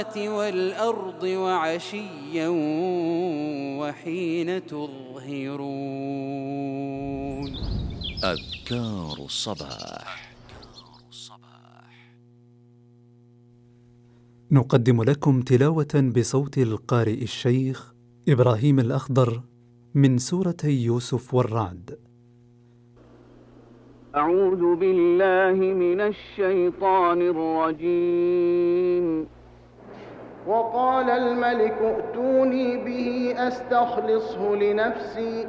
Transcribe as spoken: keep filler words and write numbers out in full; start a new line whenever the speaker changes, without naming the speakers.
والأرض وعشيا وحين تظهرون.
أذكار الصباح.
نقدم لكم تلاوة بصوت القارئ الشيخ إبراهيم الأخضر من سورتي يوسف والرعد.
أعوذ بالله من الشيطان الرجيم. وقال الملك ائتوني به أستخلصه لنفسي